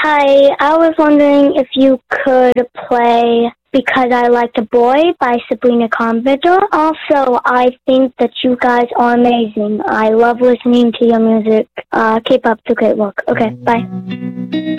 Hi, I was wondering if you could play Because I Liked a Boy by Sabrina Carpenter. Also, I think that you guys are amazing. I love listening to your music. Keep up the great work. Okay, bye.